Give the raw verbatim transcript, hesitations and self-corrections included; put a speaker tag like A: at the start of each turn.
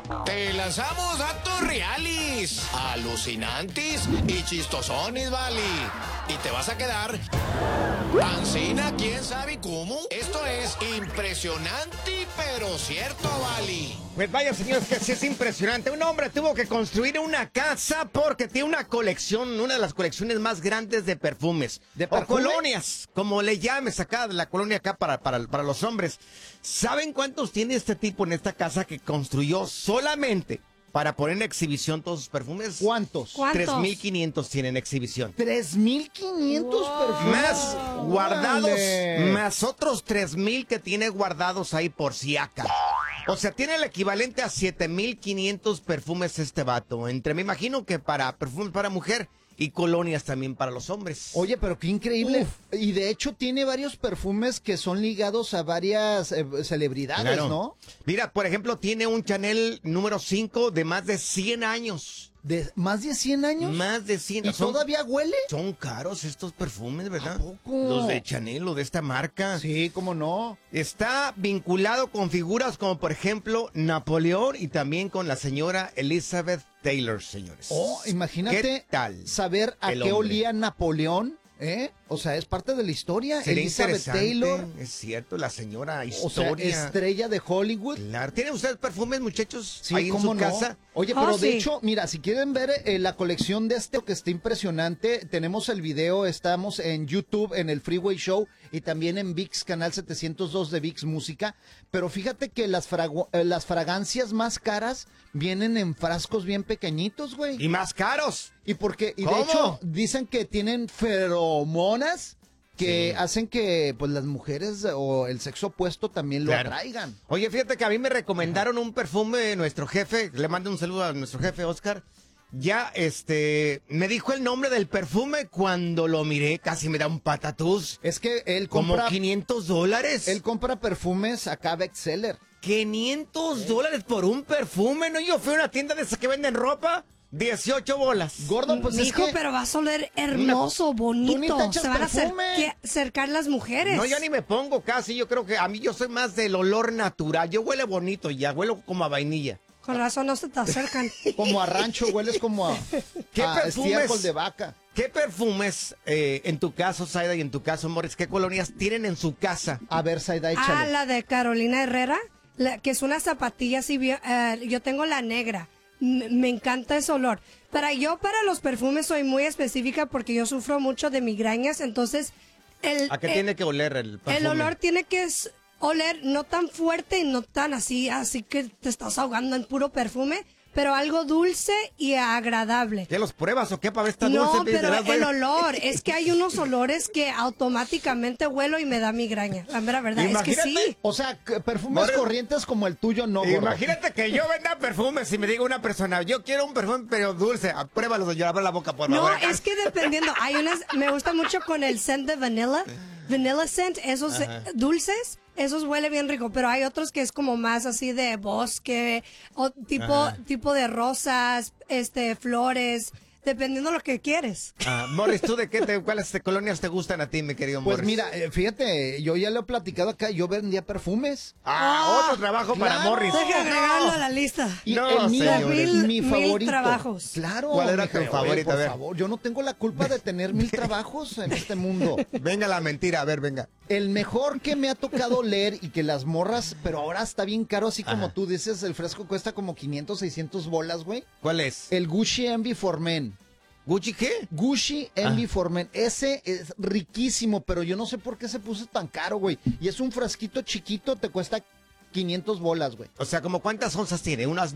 A: Te lanzamos datos reales, alucinantes y chistosones, vale. Y te vas a quedar pancina, quién sabe cómo. Esto es impresionante, pero cierto, vale.
B: Pues vaya, señores, que sí es impresionante. Un hombre tuvo que construir una casa porque tiene una colección, una de las colecciones más grandes de perfumes.
C: ¿De
B: o
C: perfume?
B: colonias, como le llames acá, de la colonia acá para, para, para los hombres. ¿Saben cuántos tiene este tipo en esta casa que construyó solamente para poner en exhibición todos sus perfumes?
C: ¿Cuántos?
D: ¿Cuántos?
B: tres mil quinientos tiene en exhibición.
C: tres mil quinientos perfumes.
B: Más guardados,
C: ¡Órale!
B: más otros tres mil que tiene guardados ahí por si acá. O sea, tiene el equivalente a siete mil quinientos perfumes este vato. Entre, me imagino que para perfumes para mujer y colonias también para los hombres.
C: Oye, pero qué increíble.
B: Uf.
C: Y de hecho tiene varios perfumes que son ligados a varias eh, celebridades,
B: Claro.
C: ¿no?
B: Mira, por ejemplo, tiene un Chanel número cinco de más de cien años.
C: De más de cien años.
B: Más de cien.
C: ¿Y
B: Son-
C: todavía huele?
B: Son caros estos perfumes, ¿verdad?
C: ¿A poco?
B: Los de Chanel o de esta marca.
C: Sí, cómo no.
B: Está vinculado con figuras como, por ejemplo, Napoleón y también con la señora Elizabeth Taylor, señores.
C: Oh, imagínate
B: ¿Qué tal?
C: saber a
B: el
C: qué
B: hombre?
C: olía Napoleón, ¿eh? O sea, es parte de la historia.
B: Sería
C: Elizabeth
B: interesante,
C: Taylor,
B: es cierto, la señora
C: o sea,
B: historia.
C: estrella de Hollywood.
B: Claro. ¿Tienen ustedes perfumes, muchachos?
C: Sí,
B: ahí en
C: cómo
B: su
C: no.
B: casa.
C: Oye,
D: Oh,
C: pero de
D: sí.
C: hecho, mira, si quieren ver eh, la colección de este que está impresionante, tenemos el video, estamos en YouTube, en el Freeway Show y también en VIX, canal setecientos dos de VIX Música. Pero fíjate que las, fragu- eh, las fragancias más caras vienen en frascos bien pequeñitos, güey.
B: Y más caros.
C: Y porque, y de
B: ¿Cómo?
C: hecho, dicen que tienen feromonas que
B: Sí.
C: hacen que pues las mujeres o el sexo opuesto también lo
B: Claro.
C: atraigan.
B: Oye, fíjate que a mí me recomendaron un perfume de nuestro jefe. Le mando un saludo a nuestro jefe, Oscar. Ya, este, me dijo el nombre del perfume cuando lo miré, casi me da un patatús.
C: Es que él
B: Como
C: compra,
B: quinientos dólares.
C: él compra perfumes acá bestseller.
B: quinientos dólares por un perfume, ¿no? Yo fui a una tienda de esas que venden ropa, dieciocho bolas.
C: Gordo, pues es
D: Mijo,
C: que
D: pero vas a oler hermoso,
C: tú ni te
D: bonito.
C: echas
D: Se van a acer-
C: perfume.
D: que- acercar las mujeres.
B: No, yo ni me pongo casi, yo creo que a mí yo soy más del olor natural. Yo huele bonito ya, huelo como a vainilla.
D: Con razón no se te acercan.
C: como a rancho hueles como a,
B: ¿Qué
C: a
B: perfumes?
C: estiércol de vaca.
B: ¿Qué perfumes, eh, en tu caso, Saida, y en tu caso, Morris, qué colonias tienen en su casa?
C: A ver, Saida,
D: Ah,
C: échale.
D: la de Carolina Herrera, la- que es una zapatilla así, bien- eh, yo tengo la negra. M- me encanta ese olor. Para yo, para los perfumes soy muy específica porque yo sufro mucho de migrañas, entonces el,
B: ¿A qué
D: el-
B: tiene que oler el perfume?
D: el olor tiene que s- oler no tan fuerte y no tan así, así que te estás ahogando en puro perfume, pero algo dulce y agradable.
B: ¿Ya los pruebas o qué para ver esta
D: No,
B: dulce?
D: pero
B: Te das,
D: el
B: vaya.
D: olor, es que hay unos olores que automáticamente huelo y me da migraña. La mera verdad es que
B: Imagínate.
D: sí.
C: O sea, que perfumes
B: Morris,
C: corrientes como el tuyo no, gordo.
B: Imagínate que yo venda perfumes y me diga una persona, yo quiero un perfume pero dulce. Ah, pruébalo, yo abro la boca por
D: No,
B: favor.
D: es que dependiendo, hay unas, me gusta mucho con el scent de vanilla, vanilla scent, esos eh, dulces, esos huele bien rico, pero hay otros que es como más así de bosque, o tipo,
B: Ajá.
D: tipo de rosas, este, flores, dependiendo lo que quieres.
B: Ah, Morris, ¿tú de qué te, cuáles te- colonias te gustan a ti, mi querido
C: Pues
B: Morris?
C: mira, eh, fíjate, yo ya lo he platicado acá, yo vendía perfumes.
B: Ah, otro trabajo para
C: claro.
B: Morris.
D: Hay que agregarlo a la lista.
C: Y
B: No,
C: el mío,
B: señores.
D: Mil-
C: mi
D: mil
C: favorito.
D: trabajos.
C: Claro.
B: ¿Cuál era
C: mija,
B: tu
C: oye,
B: favorito? A
C: Por
B: ver.
C: favor, yo no tengo la culpa de tener mil trabajos en este mundo.
B: Venga la mentira, a ver, venga.
C: El mejor que me ha tocado leer y que las morras, pero ahora está bien caro, así como
B: Ajá.
C: tú dices, el fresco cuesta como quinientos, seiscientos bolas, güey.
B: ¿Cuál es?
C: El Gucci Envy for Men.
B: ¿Gucci qué?
C: Gucci Envy
B: Ah.
C: for Men. Ese es riquísimo, pero yo no sé por qué se puso tan caro, güey. Y es un frasquito chiquito, te cuesta quinientos bolas, güey.
B: O sea, ¿como cuántas onzas tiene? ¿Unas